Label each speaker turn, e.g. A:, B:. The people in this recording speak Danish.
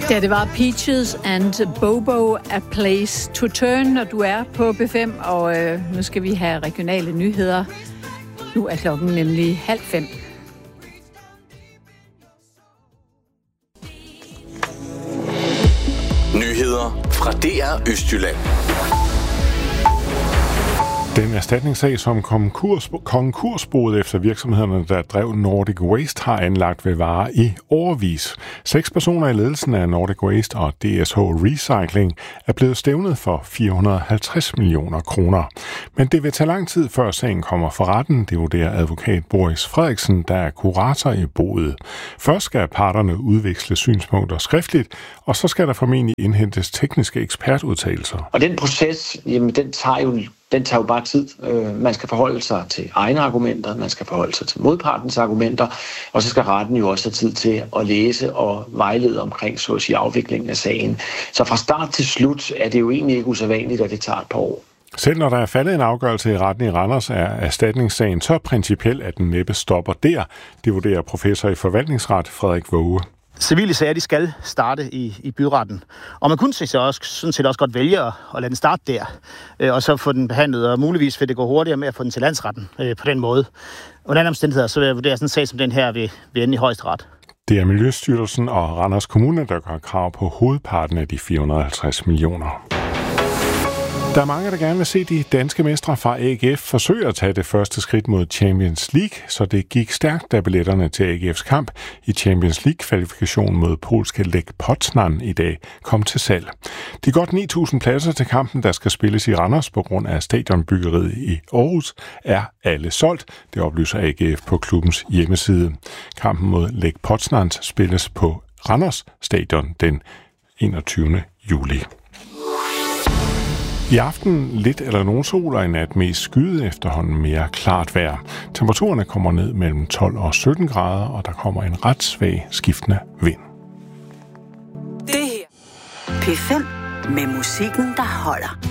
A: Ja, det var Peaches and Bobo, A Place to Turn, når du er på B5, og nu skal vi have regionale nyheder. Nu er klokken nemlig 4:30.
B: Nyheder fra DR Østjylland.
C: Den erstatningssag, som konkursboet efter virksomhederne, der drev Nordic Waste, har anlagt ved varer i årevis. 6 personer i ledelsen af Nordic Waste og DSH Recycling er blevet stævnet for 450 millioner kroner. Men det vil tage lang tid, før sagen kommer for retten, det vurderer advokat Boris Frederiksen, der er kurator i boet. Først skal parterne udveksle synspunkter skriftligt, og så skal der formentlig indhentes tekniske ekspertudtalelser.
D: Og den proces, jamen, den tager jo bare tid. Man skal forholde sig til egne argumenter, man skal forholde sig til modpartens argumenter, og så skal retten jo også have tid til at læse og vejlede omkring, så at sige, afviklingen af sagen. Så fra start til slut er det jo egentlig ikke usædvanligt, at det tager et par år.
C: Selv når der er faldet en afgørelse i retten i Randers, er erstatningssagen så principiel, at den næppe stopper der. Det vurderer professor i forvaltningsret Frederik Våge.
E: Civile sager, de skal starte i byretten. Og man kunne sådan set også godt vælge at lade den starte der, og så få den behandlet, og muligvis vil det gå hurtigere med at få den til landsretten på den måde. Under andre omstændigheder, så vil jeg vurdere sådan en sag som den her ved ende i højesteret.
C: Det er Miljøstyrelsen og Randers Kommune, der gør krav på hovedparten af de 450 millioner. Der er mange, der gerne vil se de danske mestre fra AGF forsøge at tage det første skridt mod Champions League, så det gik stærkt, da billetterne til AGF's kamp i Champions League-kvalifikationen mod polske Lech Poznan i dag kom til salg. De godt 9.000 pladser til kampen, der skal spilles i Randers på grund af stadionbyggeriet i Aarhus, er alle solgt. Det oplyser AGF på klubbens hjemmeside. Kampen mod Lech Poznan spilles på Randers Stadion den 21. juli. I aften lidt eller nogen sol, og i nat mest skyet, efterhånden mere klart vejr. Temperaturerne kommer ned mellem 12 og 17 grader, og der kommer en ret svag skiftende vind.
F: Det her P5 med musikken, der holder.